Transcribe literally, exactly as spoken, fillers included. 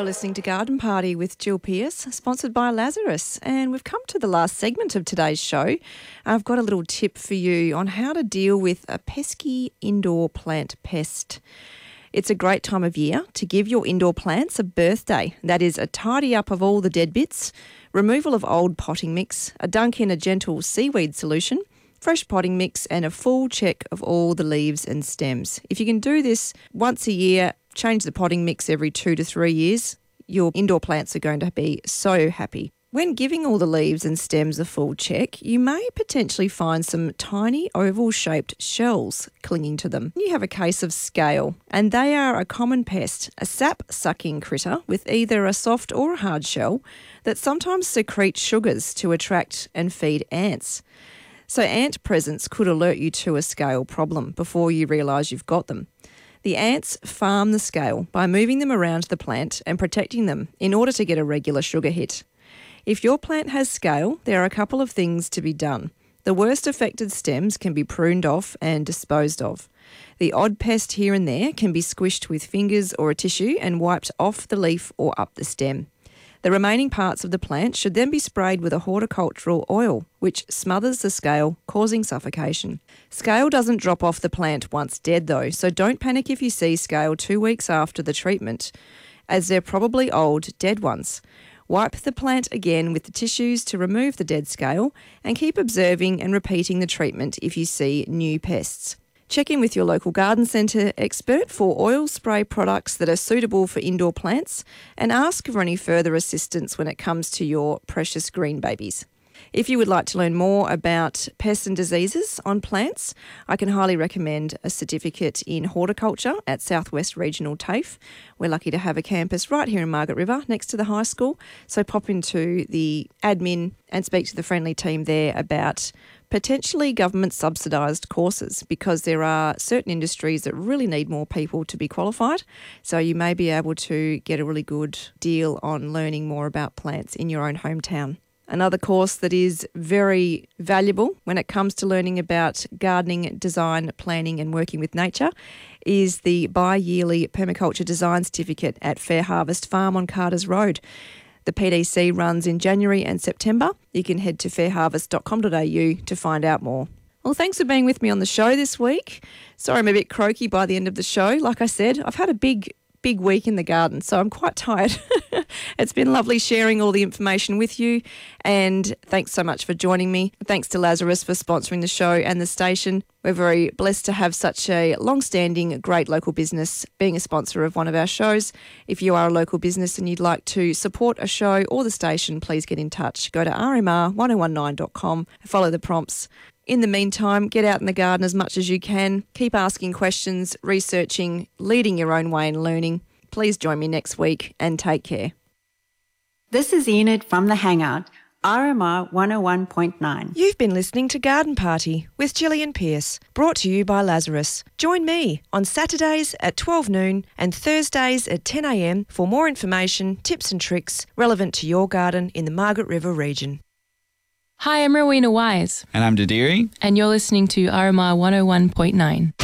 You're listening to Garden Party with Jill Pearce, sponsored by Lazarus. And we've come to the last segment of today's show. I've got a little tip for you on how to deal with a pesky indoor plant pest. It's a great time of year to give your indoor plants a birthday. That is a tidy up of all the dead bits, removal of old potting mix, a dunk in a gentle seaweed solution, fresh potting mix and a full check of all the leaves and stems. If you can do this once a year, change the potting mix every two to three years, your indoor plants are going to be so happy. When giving all the leaves and stems a full check, you may potentially find some tiny oval-shaped shells clinging to them. You have a case of scale, and they are a common pest, a sap-sucking critter with either a soft or a hard shell that sometimes secrete sugars to attract and feed ants. So ant presence could alert you to a scale problem before you realise you've got them. The ants farm the scale by moving them around the plant and protecting them in order to get a regular sugar hit. If your plant has scale, there are a couple of things to be done. The worst affected stems can be pruned off and disposed of. The odd pest here and there can be squished with fingers or a tissue and wiped off the leaf or up the stem. The remaining parts of the plant should then be sprayed with a horticultural oil, which smothers the scale, causing suffocation. Scale doesn't drop off the plant once dead though, so don't panic if you see scale two weeks after the treatment, as they're probably old, dead ones. Wipe the plant again with the tissues to remove the dead scale and keep observing and repeating the treatment if you see new pests. Check in with your local garden centre expert for oil spray products that are suitable for indoor plants and ask for any further assistance when it comes to your precious green babies. If you would like to learn more about pests and diseases on plants, I can highly recommend a certificate in horticulture at Southwest Regional TAFE. We're lucky to have a campus right here in Margaret River next to the high school, so pop into the admin and speak to the friendly team there about potentially government subsidised courses, because there are certain industries that really need more people to be qualified. So you may be able to get a really good deal on learning more about plants in your own hometown. Another course that is very valuable when it comes to learning about gardening, design, planning and working with nature is the bi-yearly Permaculture Design Certificate at Fair Harvest Farm on Carters Road. The P D C runs in January and September. You can head to fair harvest dot com dot a u to find out more. Well, thanks for being with me on the show this week. Sorry I'm a bit croaky by the end of the show. Like I said, I've had a big, big week in the garden, so I'm quite tired. It's been lovely sharing all the information with you, and thanks so much for joining me. Thanks to Lazarus for sponsoring the show and the station. We're very blessed to have such a long-standing, great local business being a sponsor of one of our shows. If you are a local business and you'd like to support a show or the station, please get in touch. Go to r m r one oh one nine dot com and follow the prompts. In the meantime, get out in the garden as much as you can. Keep asking questions, researching, leading your own way and learning. Please join me next week and take care. This is Enid from The Hangout, R M R one oh one point nine. You've been listening to Garden Party with Gillian Pearce, brought to you by Lazarus. Join me on Saturdays at twelve noon and Thursdays at ten a m for more information, tips and tricks relevant to your garden in the Margaret River region. Hi, I'm Rowena Wise. And I'm Didiri. And you're listening to R M R one oh one point nine.